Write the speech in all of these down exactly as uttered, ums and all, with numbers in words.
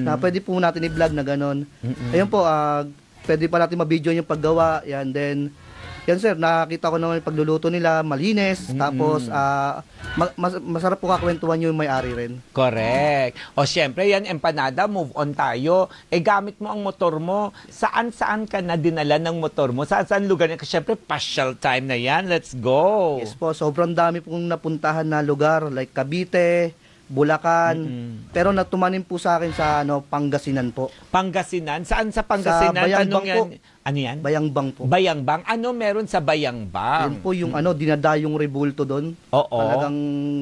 na pwede po natin i-vlog na gano'n. Mm-mm. Ayun po, ah, pwede pa natin ma-video yung paggawa. Yan, then, yan sir, nakakita ko naman yung pagluluto nila, malinis. Mm-mm. Tapos, ah, ma- mas- masarap po kakwentuhan yung may-ari rin. Correct. O syempre, yan, empanada, move on tayo. Eh, gamit mo ang motor mo. Saan-saan ka na dinala ng motor mo? Saan-saan lugar niya? Kasi syempre, partial time na yan. Let's go. Yes po, sobrang dami pong napuntahan na lugar, like Cavite, Bulacan. Mm-mm. Pero natumanin po sa akin sa ano, Pangasinan po. Pangasinan? Saan sa Pangasinan? Sa Bayangbang Tanong yan. po. Ano yan? Bayangbang po. Bayangbang. Ano meron sa Bayangbang? Yan po yung ano, dinadayong rebulto doon. Oo. Talagang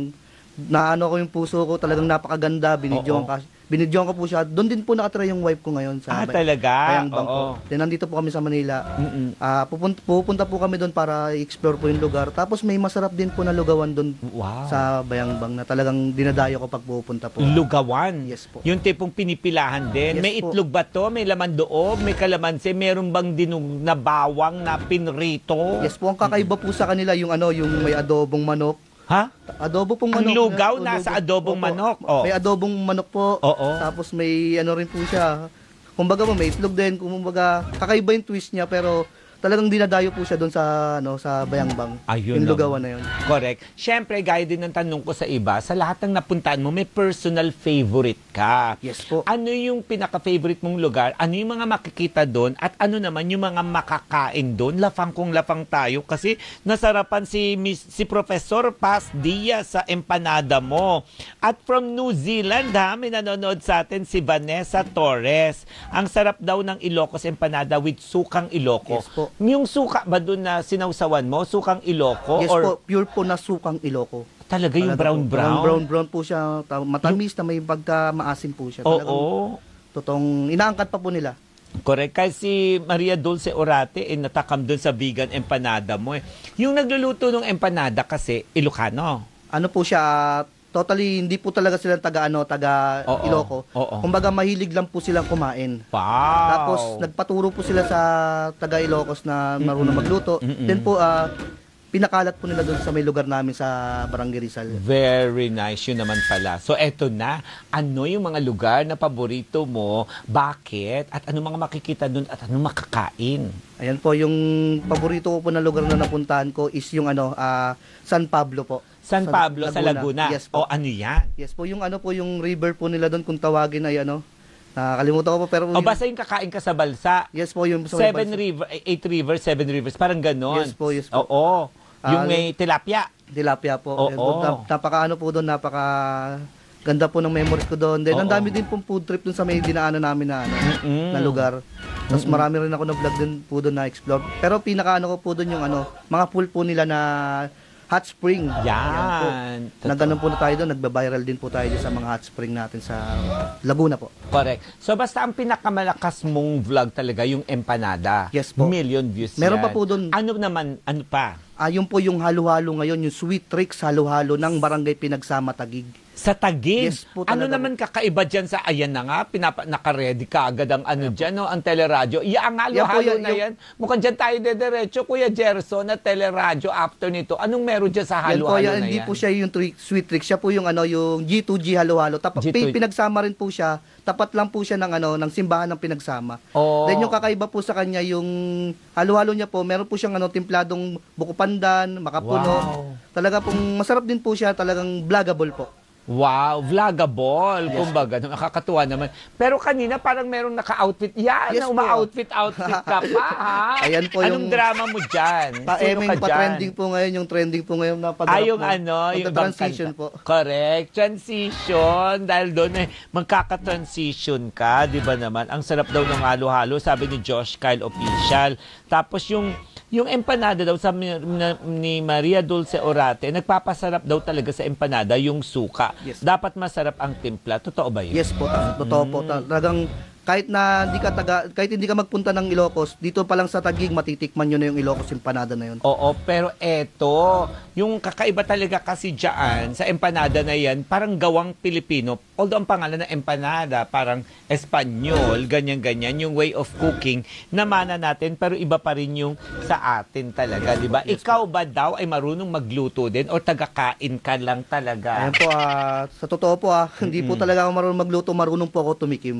naano ko yung puso ko, talagang napakaganda, binidyoan Oo. ka. Binidyoan ko po siya. Doon din po nakatira yung wife ko ngayon sa Ah, Bay- talaga? Bayangbang po. Oo. Then nandito po kami sa Manila. Mm-mm. Ah, pupunta, pupunta po kami doon para i-explore po yung lugar. Tapos may masarap din po na lugawan doon Wow. sa Bayangbang na talagang dinadayo ko pag pupunta po. Lugawan. Yes po. Yung tipong pinipilahan din. Yes May po. itlog ba to? May laman loob? May kalamansi? Meron bang dinug na bawang na pinrito? Yes po, ang kakaiba po sa kanila yung ano, yung may adobong manok. Ha? Adobo pong Ang manok. lugaw Adobo- nasa adobong Opo. manok. Oh. May adobong manok po. Oo. Tapos may ano rin po siya. Kumbaga po, may itlog din. Kumbaga, kakaiba yung twist niya pero talagang dinadayo po siya doon sa ano sa Bayangbang. Ayun yung naman. lugawan na yun. Correct. Siyempre, gaya din ng tanong ko sa iba, sa lahat ng napuntahan mo, may personal favorite ka. Yes po. Ano yung pinaka-favorite mong lugar? Ano yung mga makikita doon? At ano naman yung mga makakain doon? Lafang kung lafang tayo kasi nasarapan si Miss, si Professor Paz Diaz sa empanada mo. At from New Zealand, ha, may nanonood sa atin si Vanessa Torres. Ang sarap daw ng Ilocos empanada with sukang Iloco. Yes po. Yung suka ba doon na sinawsawan mo? Sukang Iloco? Yes or po, pure po na sukang Iloco. talaga yung Talaga brown po. brown? Brown brown po siya. Ta- Matamis na may pagka maasim po siya. Oo. Talagang totoong inaangkat pa po nila. Correct. Kasi Maria Dulce Orate, eh, natakam doon sa vegan empanada mo. Eh. Yung nagluluto ng empanada kasi, Ilocano. Ano po siya, ah, totally hindi po talaga sila taga ano, taga Oo. Iloco. Oo. Kumbaga mahilig lang po silang kumain. Wow. Tapos nagpaturo po sila sa taga Ilocos na marunong magluto. Mm-mm. Then po ah, pinakalat po nila doon sa may lugar namin sa Barangay Rizal. Very nice. Yun naman pala. So, eto na. Ano yung mga lugar na paborito mo? Bakit? At ano mga makikita doon? At ano makakain? Ayan po yung paborito ko po na lugar na napuntahan ko is yung ano ah, San Pablo po. San Sa Pablo sa Laguna. Yes O po. ano yan? Yes po, yung ano po yung river po nila doon kung tawagin ay ano. Nakakalimutan ko po pero O basta yung kakain ka sa balsa. yes po yung sa may Seven bansa. river, eight rivers, seven rivers. Parang ganon. Yes po, yes po. Oo. Yung Ah, may tilapia. Tilapia po. Oo. Ayan po, nap- napaka ano po doon, napaka ganda po ng memories ko doon. Then ang Oo. dami din pong food trip doon sa may dinaanan namin na ano, Mm-mm. na lugar. Tapos marami rin ako na vlog din po doon na explore. Pero pinaka ano ko po doon yung ano, mga pool po nila na hot spring. po. Yan. Na ganun po na tayo doon, nagba-viral din po tayo doon sa mga hot spring natin sa Laguna po. Correct. So basta ang pinakamalakas mong vlog talaga yung empanada. Yes po. Million views Meron yan. pa po dun. Ano naman, ano pa? Ah, yun po yung halo-halo ngayon, yung sweet tricks halo-halo ng Barangay Pinagsama Taguig. Sa Taguig. Yes po Ano talaga naman kakaiba dyan sa ayan na nga, pinapa, naka-ready ka agad ang ano dyan, no? Ang teleradyo. Iyaang Yan po, halo-halo yan- na yung- yan. Mukhang dyan tayo dediretso, Kuya Gerson, na teleradyo after nito. Anong meron dyan sa Yan po, halo-halo yan, na hindi yan? po siya yung tri- sweet trick, siya po yung ano, yung G two G halo-halo. Tapat G two G. pinagsama rin po siya. Tapat lang po siya ng ano, ng simbahan ng Pinagsama. Oh. Then yung kakaiba po sa kanya yung halo-halo niya po, meron po siyang ano templadong buko pandan, makapuno. Wow. Talaga pong masarap din po siya, talagang vlogable po. Wow, vlogable. Kumbaga, nakakatuwa naman. Pero kanina parang merong naka-outfit. Yan, Yes na po. uma-outfit-outfit ka pa, ha? Ayan po Anong yung- drama mo dyan? Sino Pa-eming, ka dyan? pa-trending po ngayon, yung trending po ngayon na pag Ah, yung ano, yung ibang transition kanta. po. Correct. Transition. Dahil doon eh, magkaka-transition ka, di ba naman? Ang sarap daw ng halo-halo, sabi ni Josh Kyle Official. Tapos yung yung empanada daw sa ni Maria Dulce Orate, nagpapasarap daw talaga sa empanada yung suka. Yes. Dapat masarap ang timpla. Totoo ba yun? Yes po, totoo po. Talagang kahit na hindi ka taga, kahit hindi ka magpunta ng Ilocos, dito pa lang sa Taguig matitikman niyo na yung Ilocos empanada na yun. Oo, pero eto, yung kakaiba talaga kasi dyan, sa empanada na yan, parang gawang Pilipino. Although ang pangalan ng empanada, parang Espanyol, ganyan-ganyan, yung way of cooking, namana natin, pero iba pa rin yung sa atin talaga, di ba? Ikaw ba daw ay marunong magluto din o tagakain ka lang talaga? Ayan po, ah, sa totoo po ah, hindi po talaga ako marunong magluto, marunong po ako tumikim.